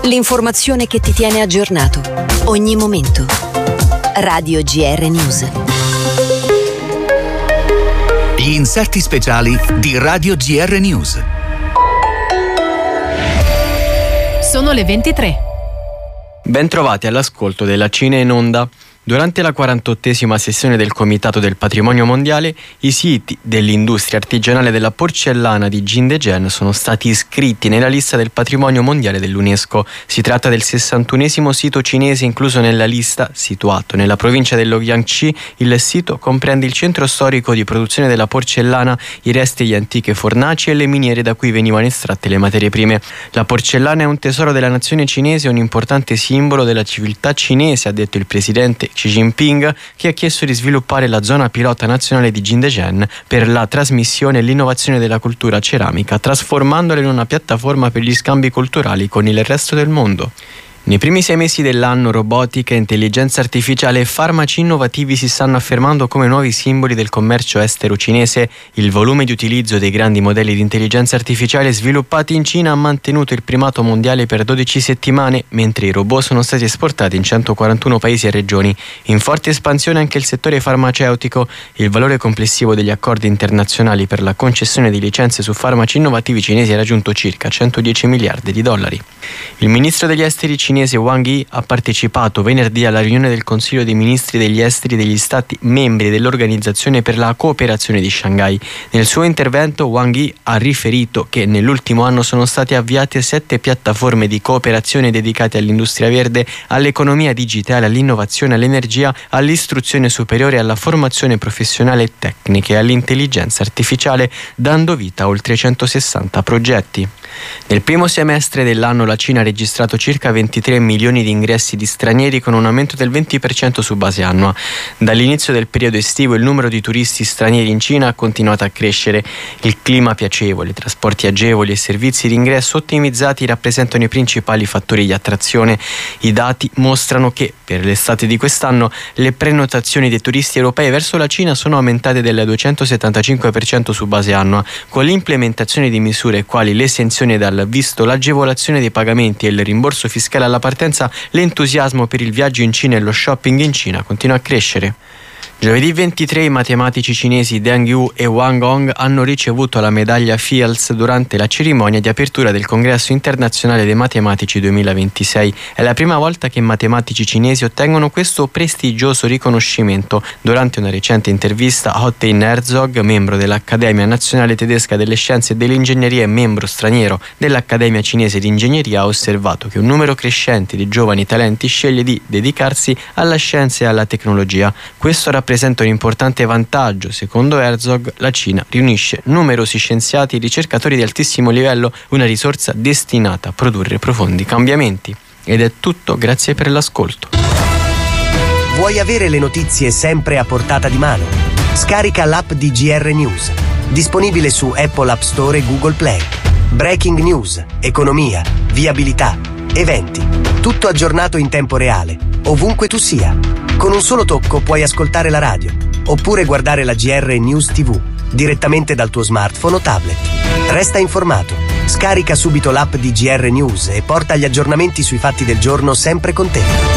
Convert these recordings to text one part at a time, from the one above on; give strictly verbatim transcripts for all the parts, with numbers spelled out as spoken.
L'informazione che ti tiene aggiornato. Ogni momento. Radio G R News. Gli inserti speciali di Radio G R News. Sono le ventitré. Bentrovati all'ascolto della Cina in Onda. Durante la quarantottesima sessione del Comitato del Patrimonio Mondiale, i siti dell'industria artigianale della porcellana di Jingdezhen sono stati iscritti nella lista del Patrimonio Mondiale dell'UNESCO. Si tratta del sessantunesimo sito cinese incluso nella lista, situato nella provincia dello Jiangxi. Il sito comprende il centro storico di produzione della porcellana, i resti di antiche fornaci e le miniere da cui venivano estratte le materie prime. La porcellana è un tesoro della nazione cinese e un importante simbolo della civiltà cinese, ha detto il presidente Xi Jinping, che ha chiesto di sviluppare la zona pilota nazionale di Jingdezhen per la trasmissione e l'innovazione della cultura ceramica, trasformandola in una piattaforma per gli scambi culturali con il resto del mondo. Nei primi sei mesi dell'anno, robotica, intelligenza artificiale e farmaci innovativi si stanno affermando come nuovi simboli del commercio estero cinese. Il volume di utilizzo dei grandi modelli di intelligenza artificiale sviluppati in Cina ha mantenuto il primato mondiale per dodici settimane, mentre i robot sono stati esportati in centoquarantuno paesi e regioni. In forte espansione anche il settore farmaceutico. Il valore complessivo degli accordi internazionali per la concessione di licenze su farmaci innovativi cinesi ha raggiunto circa centodieci miliardi di dollari. Il ministro degli esteri cinese Wang Yi ha partecipato venerdì alla riunione del Consiglio dei Ministri degli Esteri degli Stati membri dell'Organizzazione per la Cooperazione di Shanghai. Nel suo intervento Wang Yi ha riferito che nell'ultimo anno sono state avviate sette piattaforme di cooperazione dedicate all'industria verde, all'economia digitale, all'innovazione, all'energia, all'istruzione superiore, alla formazione professionale e tecnica e all'intelligenza artificiale, dando vita a oltre centosessanta progetti. Nel primo semestre dell'anno la Cina ha registrato circa ventitré milioni di ingressi di stranieri, con un aumento del venti per cento su base annua. Dall'inizio del periodo estivo il numero di turisti stranieri in Cina ha continuato a crescere. Il clima piacevole, trasporti agevoli e servizi di ingresso ottimizzati rappresentano i principali fattori di attrazione. I dati mostrano che per l'estate di quest'anno le prenotazioni dei turisti europei verso la Cina sono aumentate del duecentosettantacinque per cento su base annua, con l'implementazione di misure quali l'esenzione dal visto, l'agevolazione dei pagamenti e il rimborso fiscale alla partenza. L'entusiasmo per il viaggio in Cina e lo shopping in Cina continua a crescere. Giovedì ventitré i matematici cinesi Deng Yu e Wang Hong hanno ricevuto la medaglia Fields durante la cerimonia di apertura del Congresso internazionale dei matematici duemilaventisei. È la prima volta che i matematici cinesi ottengono questo prestigioso riconoscimento. Durante una recente intervista, Hottein Herzog, membro dell'Accademia Nazionale Tedesca delle Scienze e dell'Ingegneria e membro straniero dell'Accademia Cinese di Ingegneria, ha osservato che un numero crescente di giovani talenti sceglie di dedicarsi alla scienza e alla tecnologia. Questo rappresenta rappresenta un importante vantaggio. Secondo Herzog, la Cina riunisce numerosi scienziati e ricercatori di altissimo livello, una risorsa destinata a produrre profondi cambiamenti. Ed è tutto, grazie per l'ascolto. Vuoi avere le notizie sempre a portata di mano? Scarica l'app di G R News, disponibile su Apple App Store e Google Play. Breaking news, economia, viabilità, eventi, tutto aggiornato in tempo reale, ovunque tu sia. Con un solo tocco puoi ascoltare la radio, oppure guardare la G R News tivù direttamente dal tuo smartphone o tablet. Resta informato. Scarica subito l'app di G R News e porta gli aggiornamenti sui fatti del giorno sempre con te.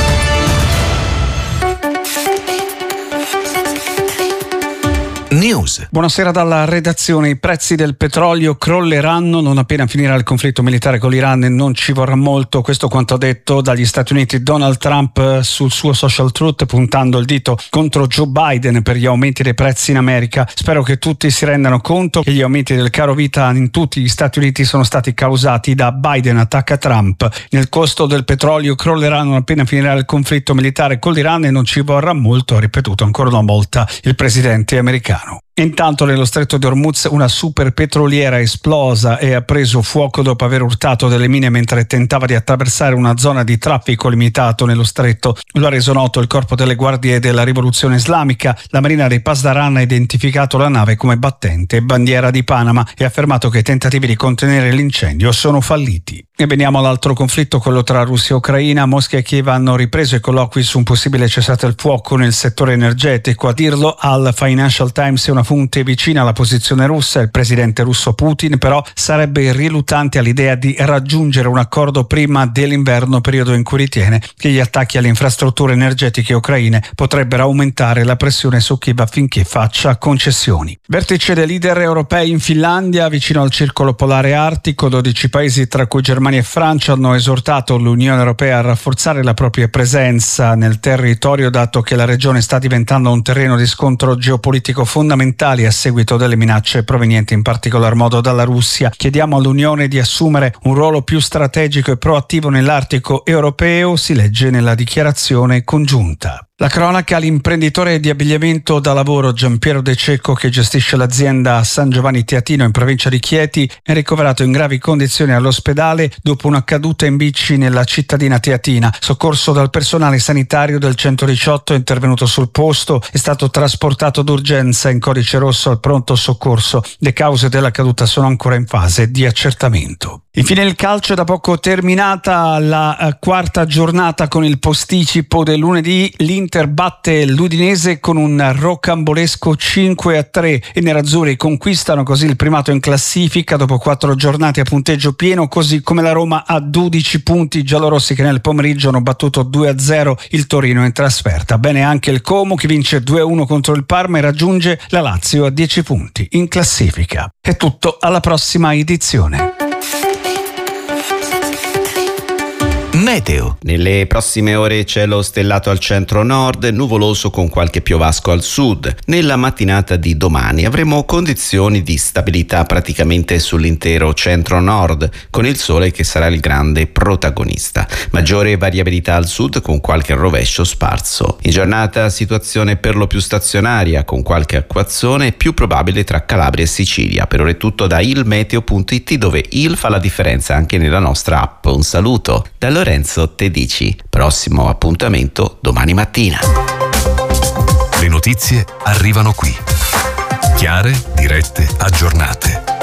News. Buonasera dalla redazione. I prezzi del petrolio crolleranno non appena finirà il conflitto militare con l'Iran e non ci vorrà molto. Questo quanto detto dagli Stati Uniti Donald Trump sul suo social truth, puntando il dito contro Joe Biden per gli aumenti dei prezzi in America. Spero che tutti si rendano conto che gli aumenti del caro vita in tutti gli Stati Uniti sono stati causati da Biden, attacca Trump. Il costo del petrolio crollerà non appena finirà il conflitto militare con l'Iran e non ci vorrà molto, ha ripetuto ancora una volta il presidente americano. Intanto nello stretto di Hormuz una super petroliera esplosa e ha preso fuoco dopo aver urtato delle mine mentre tentava di attraversare una zona di traffico limitato nello stretto. Lo ha reso noto il corpo delle guardie della rivoluzione islamica. La marina dei Pasdaran ha identificato la nave come battente bandiera di Panama e ha affermato che i tentativi di contenere l'incendio sono falliti. E veniamo all'altro conflitto, quello tra Russia e Ucraina. Mosca e Kiev hanno ripreso i colloqui su un possibile cessate il fuoco nel settore energetico. A dirlo al Financial Times è una una fonte vicina alla posizione russa, il presidente russo Putin, però sarebbe riluttante all'idea di raggiungere un accordo prima dell'inverno, periodo in cui ritiene che gli attacchi alle infrastrutture energetiche ucraine potrebbero aumentare la pressione su Kiev affinché faccia concessioni. Vertice dei leader europei in Finlandia, vicino al circolo polare artico. dodici paesi, tra cui Germania e Francia, hanno esortato l'Unione Europea a rafforzare la propria presenza nel territorio, dato che la regione sta diventando un terreno di scontro geopolitico fondamentale a seguito delle minacce provenienti in particolar modo dalla Russia. Chiediamo all'Unione di assumere un ruolo più strategico e proattivo nell'Artico europeo, si legge nella dichiarazione congiunta. La cronaca: l'imprenditore di abbigliamento da lavoro Giampiero De Cecco, che gestisce l'azienda San Giovanni Teatino in provincia di Chieti, è ricoverato in gravi condizioni all'ospedale dopo una caduta in bici nella cittadina teatina. Soccorso dal personale sanitario del centodiciotto, è intervenuto sul posto, è stato trasportato d'urgenza in codice rosso al pronto soccorso. Le cause della caduta sono ancora in fase di accertamento. Infine il calcio: è da poco terminata la uh, quarta giornata con il posticipo del lunedì. L'Inter batte l'Udinese con un rocambolesco cinque a tre. I nerazzurri conquistano così il primato in classifica dopo quattro giornate a punteggio pieno, così come la Roma a dodici punti. I giallorossi, che nel pomeriggio hanno battuto due a zero il Torino in trasferta. Bene anche il Como, che vince due a uno contro il Parma e raggiunge la Lazio a dieci punti in classifica. È tutto, alla prossima edizione. Meteo. Nelle prossime ore cielo stellato al centro-nord, nuvoloso con qualche piovasco al sud. Nella mattinata di domani avremo condizioni di stabilità praticamente sull'intero centro-nord, con il sole che sarà il grande protagonista. Maggiore variabilità al sud con qualche rovescio sparso. In giornata situazione per lo più stazionaria, con qualche acquazzone più probabile tra Calabria e Sicilia. Per ora è tutto da il meteo punto it, dove il fa la differenza anche nella nostra app. Un saluto da Lorenzo Tedici. Prossimo appuntamento domani mattina. Le notizie arrivano qui. Chiare, dirette, aggiornate.